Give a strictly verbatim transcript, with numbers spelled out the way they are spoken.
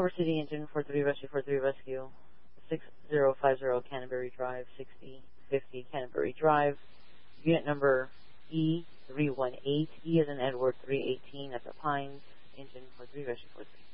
Culver City Engine four three Rescue four three Rescue, six zero five zero Canterbury Drive, sixty fifty Canterbury Drive, unit number E three one eight, E as in Edward three eighteen at the Pines, engine four three Rescue four three.